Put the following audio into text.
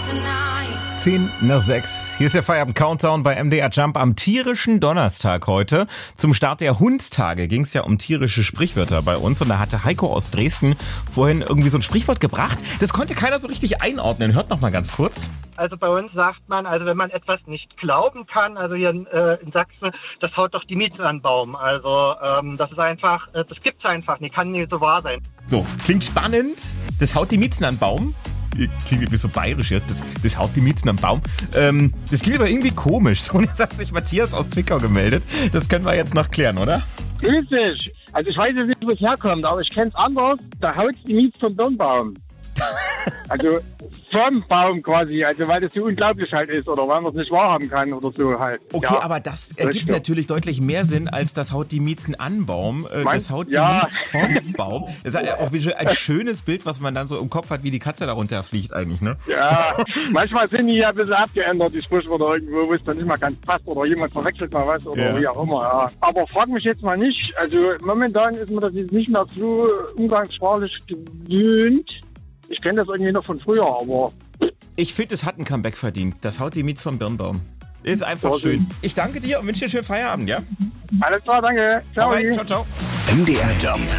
10:06. Hier ist der Feierabend-Countdown bei MDR Jump am tierischen Donnerstag heute. Zum Start der Hundstage ging es ja um tierische Sprichwörter bei uns. Und da hatte Heiko aus Dresden vorhin irgendwie so ein Sprichwort gebracht. Das konnte keiner so richtig einordnen. Hört noch mal ganz kurz. Also bei uns sagt man, also wenn man etwas nicht glauben kann, also hier in Sachsen, das haut doch die Miete an den Baum. Also das ist einfach, das gibt's einfach nicht, kann nicht so wahr sein. So, klingt spannend. Das haut die Miezen an den Baum. Klingt wie so bayerisch jetzt. Das haut die Miezen am Baum. Das klingt aber irgendwie komisch. So, und jetzt hat sich Matthias aus Zwickau gemeldet. Das können wir jetzt noch klären, oder? Grüß dich. Also ich weiß jetzt nicht, wo es herkommt, aber ich kenne es anders. Da haut die Miete vom Birnbaum. Also vom Baum quasi, also weil das so unglaublich halt ist oder weil man es nicht wahrhaben kann oder so halt. Okay, ja. Aber das ergibt natürlich deutlich mehr Sinn, als das haut die Miezen an Baum. Das haut die Miezen vom Baum. Das ist auch wie ein schönes Bild, was man dann so im Kopf hat, wie die Katze da runterfliegt eigentlich, ne? Ja, manchmal sind die ja ein bisschen abgeändert, die Sprichwörter irgendwo, wo es dann nicht mal ganz passt oder jemand verwechselt mal was oder wie auch immer. Ja. Aber frag mich jetzt mal nicht, also momentan ist man das jetzt nicht mehr so umgangssprachlich gewöhnt. Ich kenne das irgendwie noch von früher, aber... Ich finde, es hat ein Comeback verdient. Das haut die Mietz vom Birnbaum. Ist einfach schön. Ich danke dir und wünsche dir einen schönen Feierabend, ja? Alles klar, danke. Ciao. Ciao, ciao. MDR Jump